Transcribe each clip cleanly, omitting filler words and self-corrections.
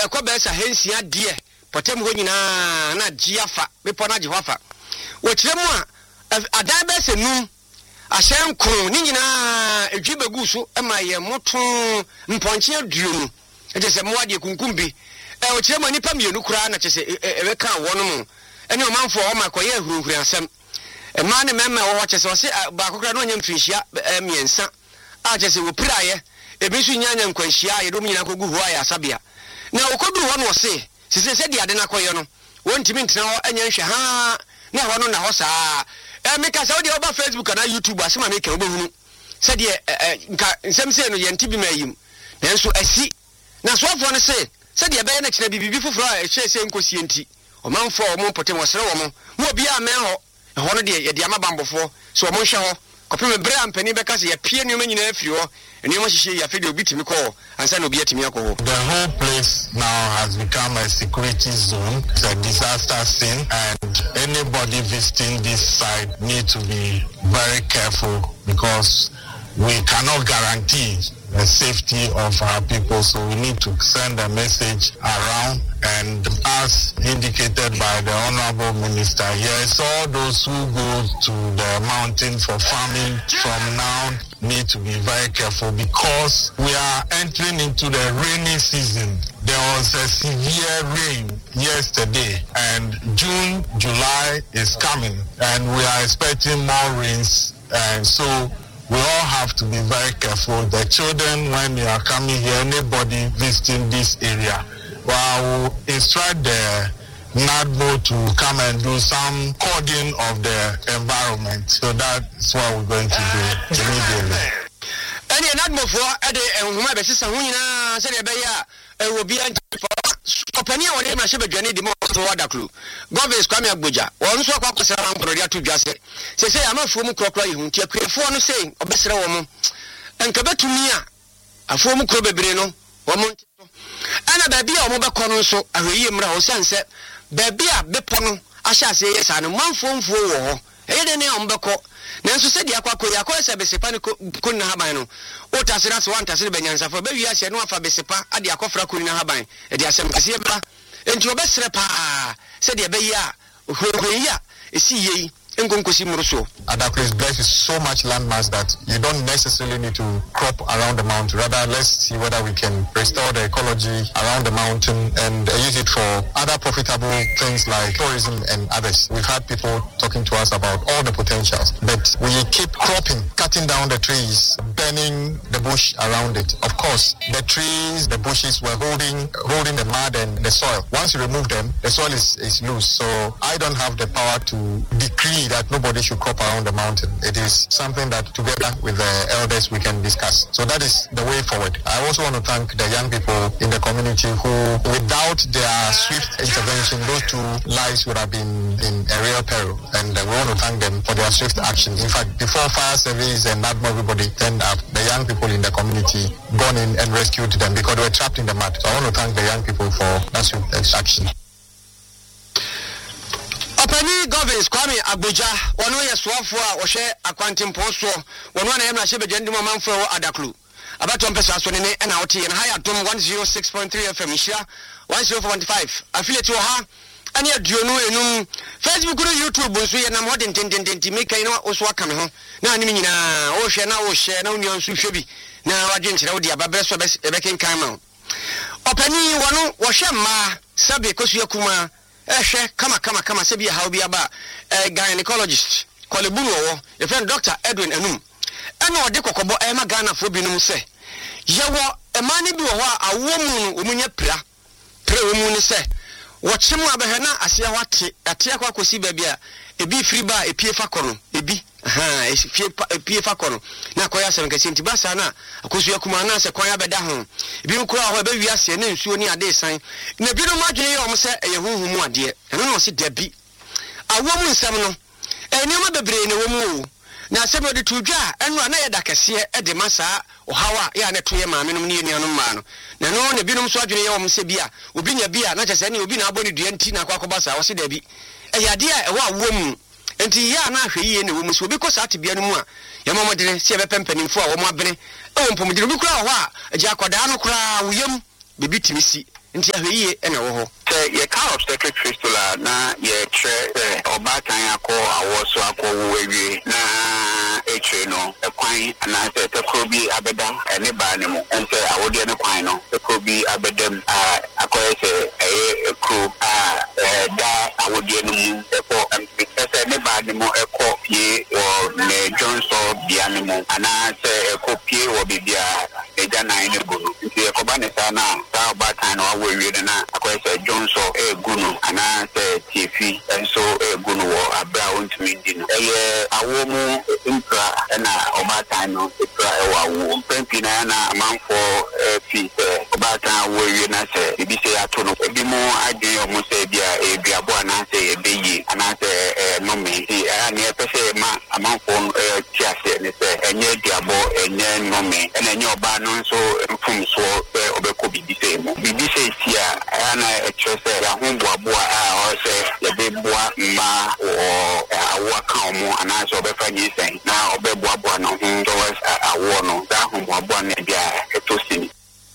ko be sa hensia de potem ho nyina na giafa bepo na giafa wo kire mu a adan be se num ahyen ko ni nyina edwibegu so ma ye moto mponche aduonu eje se mo ade kunkumbi wo kire mu nipa mienu kura na chese ebe ka wono mu ene o manfo o makoye ahurunhuri asem ma ne mema wo chese o se ba kokra no nyam finhia miensa a chese wo praye ebi su nyanya nkwanhia ye do nyina kogu ho ya sabia na okoduru ho no se se de ade na koyo no wontimi ntena ho anya nhwe ha na ho no na ho saa meka sa odi oba Facebook na YouTube asema meka obehunu se de nka nsem se no ye ntibi mayim na nso asi na soafo no se de be na kina bibibi foforo a ehwe se nkosie nti o manfo o mo potem osere wo mo obi a men ho ho no de ye de amabambofo so o mo hwe ho kopem bre ampani beka se ye pie nyoma nyina afiri ho eni mo hihye ya fede obi timi ko ansa na obi atimi akọ. The whole place now has become a security zone. It's a disaster scene, and anybody visiting this site need to be very careful because we cannot guarantee the safety of our people, so we need to send a message around. And as indicated by the Honorable Minister, yes, all those who go to the mountain for farming from now need to be very careful because we are entering into the rainy season. There was a severe rain yesterday, and June, July is coming, and we are expecting more rains, and so we all have to be very careful. The children, when they are coming here, anybody visiting this area, I will instruct the NADMO to come and do some coding of the environment. So that's what we're going to do immediately. And the NADMO for the basis of Wina said, it will be opinion on him. I should be journey the more to water crew. Governors Kwame Abuja, one so called Saram to just say, I'm a former crocodile who take for no saying, or best woman. And come back to me, a former crobbe breno, woman. And a baby or mobile corner so a ream sunset. Baby a bepono, I shall say yes, and 1 phone for war. Any umbako. Nancy said, Yaquaco, Sebesipa couldn't have I know. What as that's one Tassi Benyansa for baby, I said no for Besipa, at the Acofra couldn't have I. At the Assembly, and to a best repa, said the Beya, who see ye. Adaklu is blessed with so much landmass that you don't necessarily need to crop around the mountain. Rather, let's see whether we can restore the ecology around the mountain and use it for other profitable things like tourism and others. We've had people talking to us about all the potentials, but we keep cropping, cutting down the trees, burning the bush around it. Of course, the trees, the bushes were holding the mud and the soil. Once you remove them, the soil is loose. So I don't have the power to decree that nobody should crop around the mountain. It is something that together with the elders we can discuss. So that is the way forward. I also want to thank the young people in the community who, without their swift intervention, those 2 lives would have been in a real peril. And we want to thank them for their swift action. In fact, before fire service and not everybody turned up, the young people in the community gone in and rescued them because they were trapped in the mud. So I want to thank the young people for that swift action. Opani Governors Kwame Abuja, one way a swafwa or share a quantum post, one I shebe gentleman for Adaklu. About 1 person and out and high at 106.3 FM Isha, 104.5. Affiliate to her, and yet you know, Facebook, YouTube, so you're not intending to make also come home. Now, share no news should be. Now, I didn't know the Babes of Becking Kaimon. Opani, one was ma, Sabi Kosuyakuma. Kama sebi how be about gynecologist Kolebunu, your friend Dr. Edwin Enum. And no de kokobo ema Ghana for binum say. Yawo a mani bi a woman umunya pra woman say. What some abehana asia wate atia kwa kosi bebia ebi free bar e pie fa kono ebi pie fa kono na koya sem kesi ntibasa na akosu yakuma na se koya beda ho ebi nkura ho be wiase na nsuo ni ade san na bi no madwene ye o se eye huhumu ade eno no se dabi awomu nsam no enema bebre na womu na se be de tudwa eno na ye dakese e de masa ohawa ya na toye maame no ne enu ma no na no ne binom so adwene ye o se bia obi nya bia na chese ne obi na abɔ ne dua nti na akwa kɔbasa wo se dabi eyade a ɛwɔ awomu enti ya na ahwe yie ne wo muso bi ko sa te bia no mu a ya mamodene se be pempanimfo a wo mo abene e wo mpomodene bi kura ho a agya akoda no kura woyam bebi timisi nti ahweye ena wo ho ye ka obstetric fistula na ye tre obatan akọ awoso akọ wewie na etre no ekwan na se tekrobi abeda ene ba ne mu ense awode ne kwan no tekrobi abedam akoyese ekro da awode no mu epo se ne ba ne mu ekọ pie o ne Johnson bia ne mu ana se ekọ pie wo bibia eja nan ne gunu nti ekoba ne sa na sa obatan no awewie na akoyese Johnson gunu ana se tifi enso gunu wo abra ontumi ndi no awomu impra na obatan no impra ewawo pempi na na amanfo fi obatan wo wie na se ebi se ato no ebi mo adwen omo se bia ebiabo ana se ebeyi ana se nomi ani epese ma amanfo tiase ne se enye diabo enye nomi enye oba no nso mfum so obeko bibi se mo bibi se tia ana echese ya humboaboa o se yebeboa ma o awo kan mo ana se obefa nyisen na obeboaboa no ho towards awo no da humboaboa na bia etosini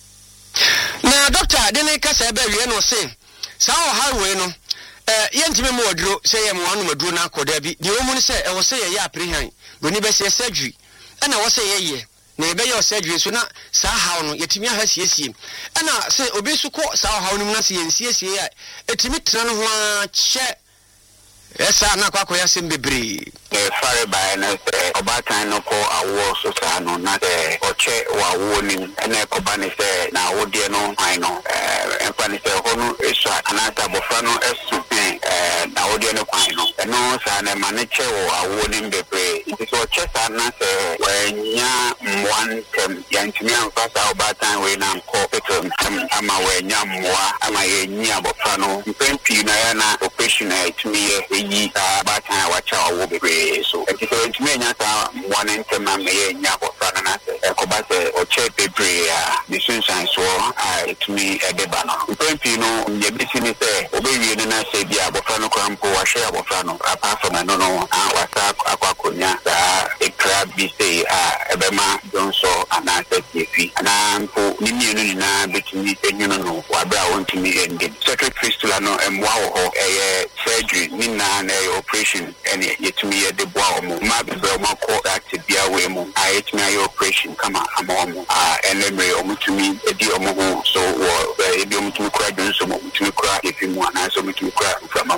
na doctor de ne kasa ebe wie no se sa o highway no yentime mo oduro se ye mo anu maduro na akoda bi de o mu ne se e wo se ye ya prehan boni be se surgery na wo se ye na ebe ye surgery so na sa haw no yetimi aha siesie na se obi su ko sa haw no na se yensiesie ya etimi tena no ho a che esa na kwa ya sem bebre fare by na se obatan no ko awo so sa no na se oche wa wo ni na ekoba ni se na wodie no han no emfa ni se ho no esua anata bofra no esu na wodie no kwan no no sa na maneche wo awo ni bebre nti so oche sa na se wanya mwantem yantimi amfa sa obatan we na ko petom ama wanya mwa ama yenya bofra no mpempi na ya na operation etimi yi batan wacha wo bebre so ekito etimi nya sa mwane ntema me nya bofra na se ekoba se oche bebre ni sunshine so etimi edeba no mpempi no nye bisi ni se obewie ni na se bia bofra no krampo wahwe abofra no apart from no wasa akwakonya sa ekra bi se ebema donso ana se tifi ana mpo ni mienu ni na betimi enyuno no wabra wontimi ende secret fistula no emwa wo ho surgery ni na operation and yetumi de boa omo ma be ma ko that bia we mu yetumi operation kama amomo enemre omutumi edi omo ho so wo edi omutumi kura donso omutumi kura efi mu ana so omutumi kura from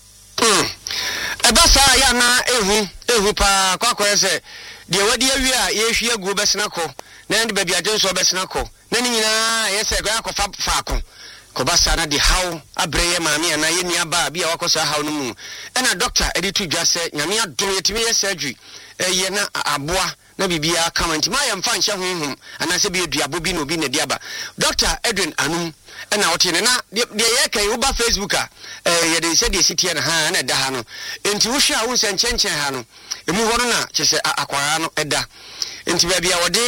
eba sa ya na ehu pa kwakwa se de wadi awi a yehwie agu besena ko na ndi baabi ajenso besena ko na ni nyina yese ko yakọ fa ko kobasa na di haw abreye maami na ye nia ba bia wakosa haw no mu ena doctor edi tu dwa se nyame adom yetimi ye surgery ye na aboa na bibia kamanti ma yemfa nhye honhom ana se bi eduabo bi no bi na diaba doctor Edwin Anum ena wote ne na de ye kai wo ba Facebook a ye de se de sitie na ha na da ha no enti wo hwe a wo nse nchenchen ha no emu ho no na kyese akwara no eda enti ba bia wode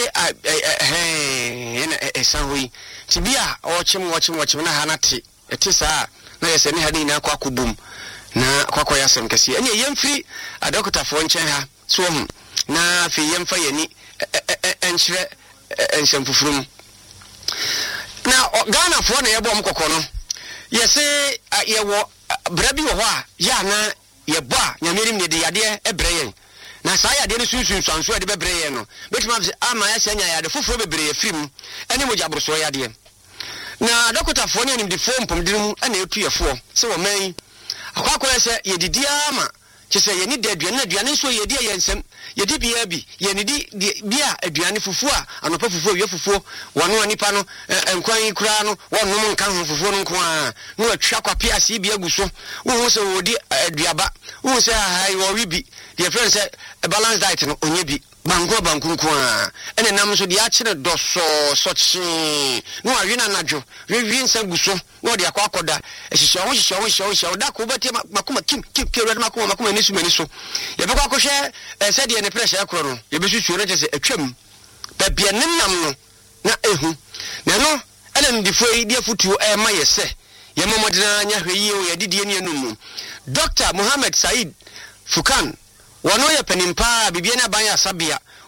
na esan hoyi tibia ochim na hanate etisa na yese ne hadi na akubum na kwakọ yasem kase ene yemfiri adokota fo nchen ha so hu na fi yemfa yani enchire ensem fufurum na Ghana fo na yebo mkokọ no yese yewo brabi wo ho a ya na yebo a nyamerim ne de yade ebreye na saa yade ne sunsun sanso de bebreye no betima ama ya senya yade fufuro bebreye firim ene mo jabroso yade na dokota fo ne nimdi fo mpomdirum ana etu yefo se wo man akwakọ se yedidi ama kyese yeni de aduane nso yedi yensem yedi bia bi yenidi bia aduane fufu a anopa fufu ye fufu wono anipa no enkwan kura no wonom nka ho fufu no nko a no atwa kwapia se bia guso wo se wodi aduaba wo se hai wo wi bi de friend se balance diet no onye bi banku nko a ene nam so de a kire doso sochi no awina nadwo wi nsa guso no de akwakoda ehihye da ko beti makoma kim red makoma ni so ye be kwakọ hwe se de ne pressure akoro no ye be susuo no kyese atwam ba bia nenam no na ehu na no ene ndifo yi de futuo ma yese ye momodena nya hwe yi o ye didie ne enum Dr. Mohammed Said Fukan wono ye penimpa bibia na ban ya sabia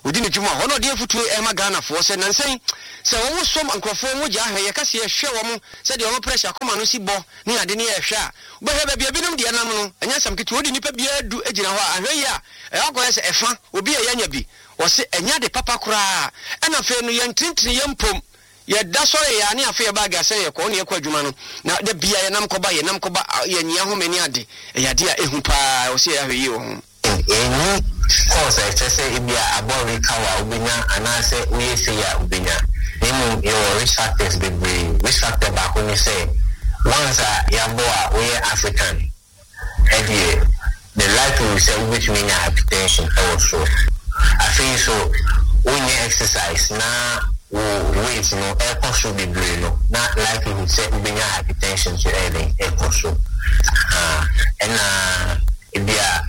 odi ne dwuma ho no de afutu ema Ghana fo se nansen se wo som ankrofo mo gya hwe ye kase ye hwe wo mo se de wo pressure koma no si bo ne ade ne ye hwe a wo be be binom de nam no anya sam kiti odi nipa bia du agina ho a hwe ya e akoye se efa obi ye anya bi wo se enya de papa kura ana fe no ye ntintini ye mpom ye da so ye ne afa ye ba ga se ye ko ne ye kwa adwuma no na da bia ye nam koba ye nyia ho mani ade ye ade a ehu pa wo se ya hwe yi wo ho course I say India about recover ubinya and I say we say ya ubinya your risk factors be risk factor back when you say once yaboa we African every the life we say which mean hypertension also I think so when you exercise now weight no air should be no not like we say ubinya hypertension to air also and India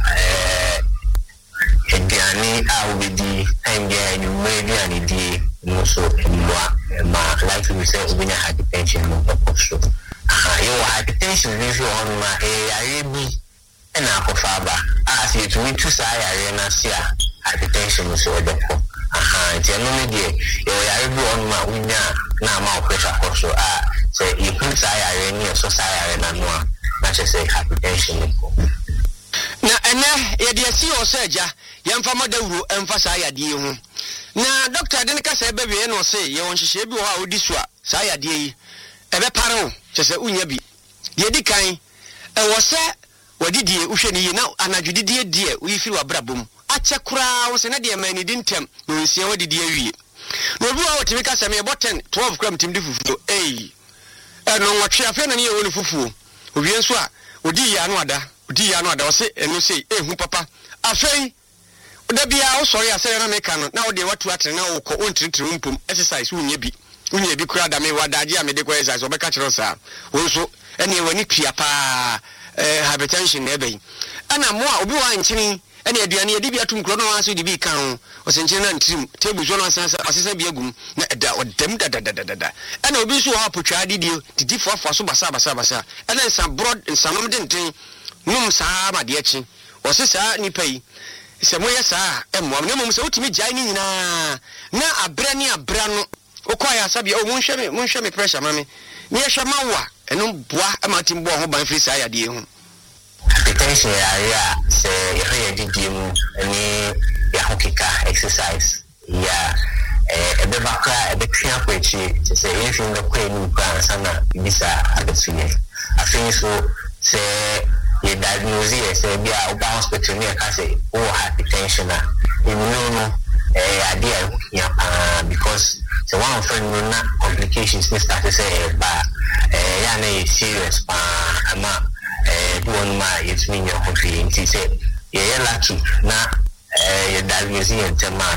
Ediani awedi time you maybe an idea no so ma like we say we have hypertension no so your hypertension is on my I and akofaba as you to two side arena sia hypertension is so the no media you on my winya na ma pressure so say you put side arena so side arena no not just say hypertension na ene ye de asi o seja yemfa madawuro emfa sa yade hu na doctor de ne ka se bebe no se ye won hihye bi ho a odi so a sa yade yi ebe pare ho chese unya bi ye di kan e wo se wadidie uhwe ni na anadwudidie die uyifiri wabrabom ache kura wo se na de mani di ntem no nsia wadidie wie no bi wa otimi ka se me boten 12 gram tim di fufuo no nwotwe afa na ne ye woni fufuo owie nso a odi ya no ada wo se eno sei ehu papa afei oda bia wo sori asere na meka no na wo de watu atere na wo ko ontritiri mpom exercise unya bi kura da me wadaje a me de ko exercise obeka kire sa wo nso ene wani pia pa hypertension na ebe ana mo a obi wa nkyini ene aduane ye de bia tum kro no aso de bi kan o se nkyini na ntrim table so no asesa bia gum na eda odem da ana obi so ha potwa didio didi fofa so basa ana nsa broad nsanom denten num saa ma de achi o se saa nipa yi se mo yesa emmo na mo se utimi jai ni nyina na abra no okoya sabia o munhwe me pressure mame me yehwe mawa eno boa amatimbo ho ban free saa yade hu hypertension area se ye didi mu ni ya hokika exercise ya ebe bakra ebe twa kwechi se ye fi ndo kwa ni kwa sana bisa abesuye afin so se ye diagnose say be a hospital near say hypertension no idea because the one friend no na complications ni start say ba ya na serious pa ama do one ma it mean your country say ye lucky na ye diagnose in tema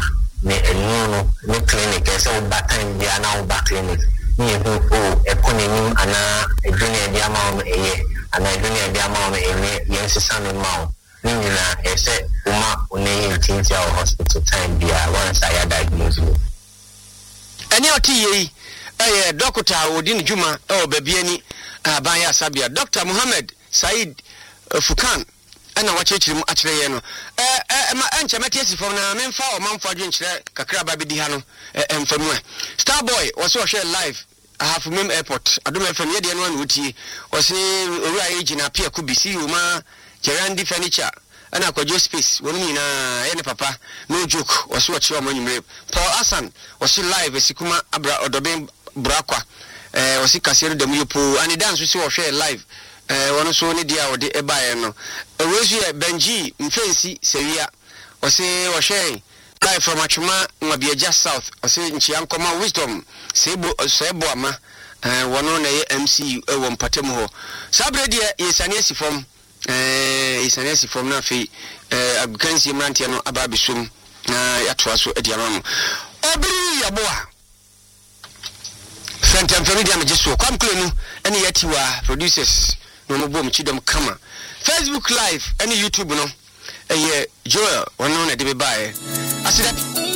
no clinic say back time dia na back clinic ni economy ana junior dia ma and I don't know the amount of yes, son in mouth. Meaning, I said, Uma, only in hospital time, dear, once I had diagnosed you. And your TA, Doctor Odin Juma, baby, Baya Sabia, Dr. Muhammad Said Fukan, and I watch him actually. My aunt Mattis from Memphis or Mount Fadrin, Kakra Baby Dihano, and from where Starboy was so shared live. I have Mem Airport. I don't know if any one would see or say age in a pier could be see you ma Gerandi furniture and I could just space when me any papa no joke or swatch your money. Paul Asan was she live as Sikuma Abra or Dobin Brakwa or see Casero de Mupo and the dance we saw share live one so any dear or the Ebayano. A Rosie Benji Mfancy Sevilla or say or share. Live from Achuma, Mabia just south, or say in Chiancoma wisdom, Sebo ama, one on a MC, one Patemo. Sabredia is an essay from Nafi, a Gansi Mantiano Ababisum, Yatwaso Ediaram. Obri Yaboa Phantom Familia Majesto, come clean, any yet you are producers, no boom, Chidom Kama. Facebook Live, any YouTube, no. Joel, one on a debate. I said that.